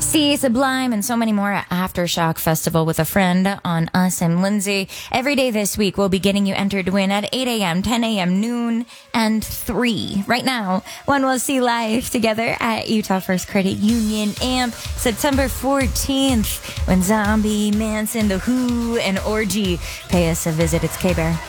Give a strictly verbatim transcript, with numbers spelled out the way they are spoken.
See Sublime and so many more at Aftershock Festival with a friend on Us and Lindsay. Every day this week, we'll be getting you entered to win at eight a.m., ten a.m., noon, and three. Right now, one will see live together at Utah First Credit Union Amp September fourteenth when Zombie, Manson, The Who, and Orgy pay us a visit. It's K-Bear.